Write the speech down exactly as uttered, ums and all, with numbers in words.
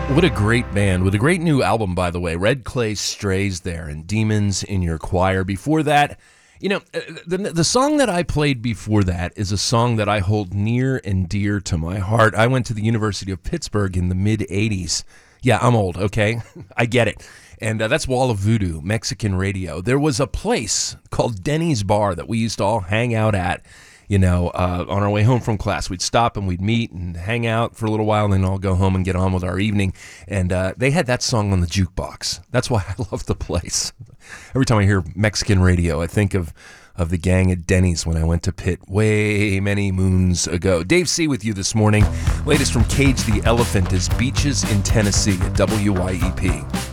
What a great band with a great new album, by the way. Red Clay Strays there and Demons in Your Choir. Before that, you know, the, the song that I played before that is a song that I hold near and dear to my heart. I went to the University of Pittsburgh in the mid eighties. Yeah, I'm old, okay? I get it. And uh, that's Wall of Voodoo, Mexican radio. There was a place called Denny's Bar that we used to all hang out at. You know, uh, on our way home from class, we'd stop and we'd meet and hang out for a little while, and then all go home and get on with our evening. And uh, they had that song on the jukebox. That's why I love the place. Every time I hear Mexican radio, I think of, of the gang at Denny's when I went to Pitt way many moons ago. Dave C. with you this morning. Latest from Cage the Elephant is Beaches in Tennessee at W Y E P.